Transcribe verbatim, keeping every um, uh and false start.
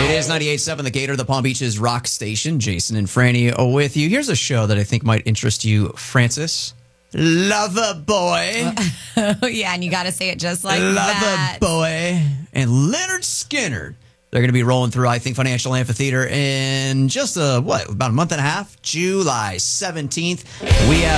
It is ninety-eight point seven The Gator, the Palm Beach's rock station. Jason and Franny are with you. Here's a show that I think might interest you, Francis. Lover Boy. Oh, yeah, and you got to say it just like Lover that. Boy and Leonard Skinner. They're going to be rolling through, I think, Financial Amphitheater in just, a, what, about a month and a half? July seventeenth. We have